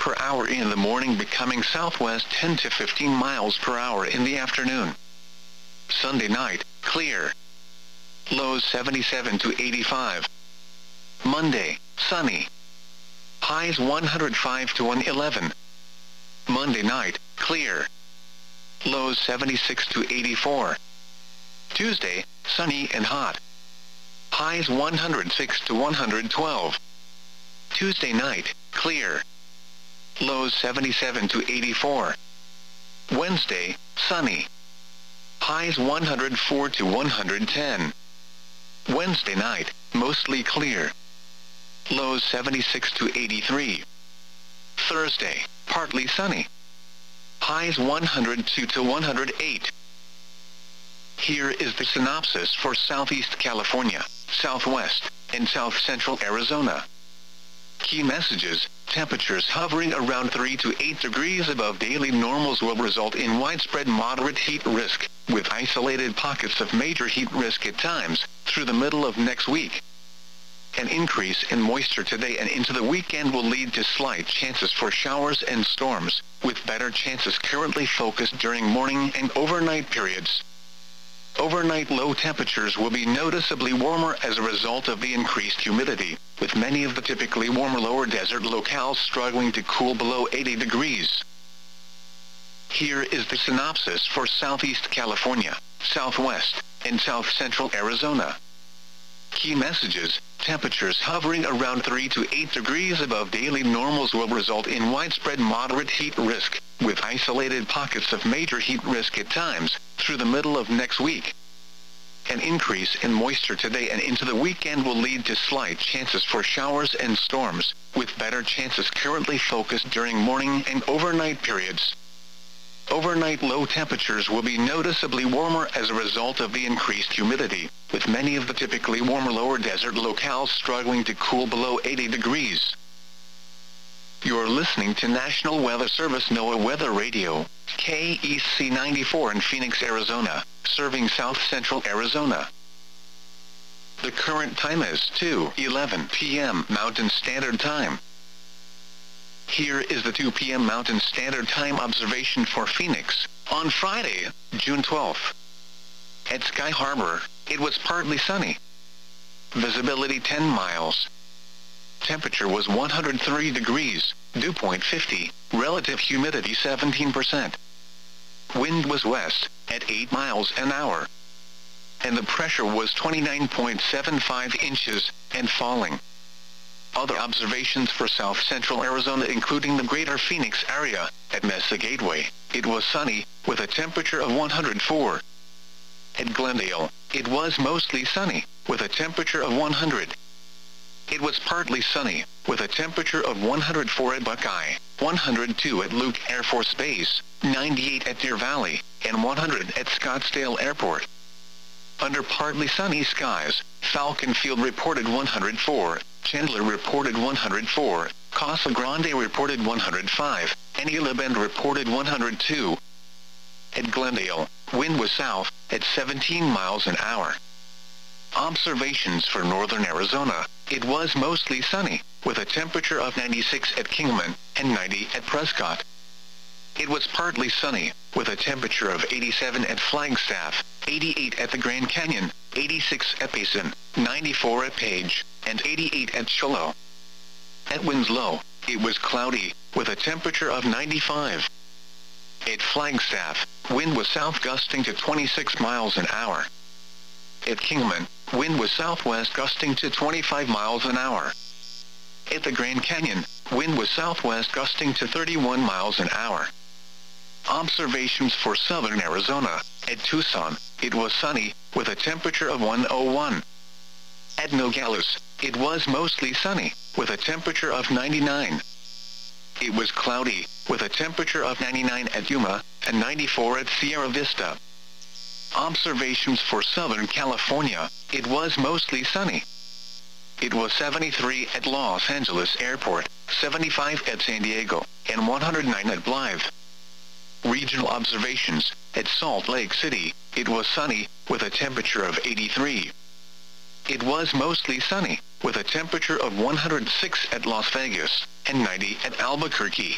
per hour in the morning, becoming southwest 10 to 15 miles per hour in the afternoon. Sunday night, clear. Lows 77 to 85. Monday, sunny. Highs 105 to 111. Monday night, clear. Lows 76 to 84. Tuesday, sunny and hot. Highs 106 to 112. Tuesday night, clear. Lows 77 to 84. Wednesday, sunny. Highs 104 to 110. Wednesday night, mostly clear. Lows 76 to 83. Thursday, partly sunny. Highs 102 to 108. Here is the synopsis for Southeast California, Southwest, and South Central Arizona. Key messages: temperatures hovering around 3 to 8 degrees above daily normals will result in widespread moderate heat risk, with isolated pockets of major heat risk at times, through the middle of next week. An increase in moisture today and into the weekend will lead to slight chances for showers and storms, with better chances currently focused during morning and overnight periods. Overnight low temperatures will be noticeably warmer as a result of the increased humidity, with many of the typically warmer lower desert locales struggling to cool below 80 degrees. Here is the synopsis for Southeast California, Southwest, and South Central Arizona. Key messages: temperatures hovering around 3 to 8 degrees above daily normals will result in widespread moderate heat risk, with isolated pockets of major heat risk at times, through the middle of next week. An increase in moisture today and into the weekend will lead to slight chances for showers and storms, with better chances currently focused during morning and overnight periods. Overnight low temperatures will be noticeably warmer as a result of the increased humidity, with many of the typically warmer lower desert locales struggling to cool below 80 degrees. You're listening to National Weather Service NOAA Weather Radio, KEC 94 in Phoenix, Arizona, serving South Central Arizona. The current time is 2:11 p.m. Mountain Standard Time. Here is the 2 p.m. Mountain Standard Time observation for Phoenix, on Friday, June 12th. At Sky Harbor, it was partly sunny. Visibility 10 miles. Temperature was 103 degrees, dew point 50, relative humidity 17%. Wind was west, at 8 miles an hour. And the pressure was 29.75 inches, and falling. Other observations for South Central Arizona, including the greater Phoenix area. At Mesa Gateway, it was sunny, with a temperature of 104. At Glendale, it was mostly sunny, with a temperature of 100. It was partly sunny, with a temperature of 104 at Buckeye, 102 at Luke Air Force Base, 98 at Deer Valley, and 100 at Scottsdale Airport. Under partly sunny skies, Falcon Field reported 104, Chandler reported 104, Casa Grande reported 105, and Isla Bend reported 102. At Glendale, wind was south, at 17 miles an hour. Observations for northern Arizona: it was mostly sunny, with a temperature of 96 at Kingman, and 90 at Prescott. It was partly sunny, with a temperature of 87 at Flagstaff, 88 at the Grand Canyon, 86 at Payson, 94 at Page, and 88 at Shiloh. At Winslow, it was cloudy, with a temperature of 95. At Flagstaff, wind was south gusting to 26 miles an hour. At Kingman, wind was southwest gusting to 25 miles an hour. At the Grand Canyon, wind was southwest gusting to 31 miles an hour. Observations for southern Arizona: at Tucson, it was sunny, with a temperature of 101. At Nogales, it was mostly sunny, with a temperature of 99. It was cloudy, with a temperature of 99 at Yuma, and 94 at Sierra Vista. Observations for Southern California: it was mostly sunny. It was 73 at Los Angeles Airport, 75 at San Diego, and 109 at Blythe. Regional observations: at Salt Lake City, it was sunny, with a temperature of 83. It was mostly sunny, with a temperature of 106 at Las Vegas, and 90 at Albuquerque.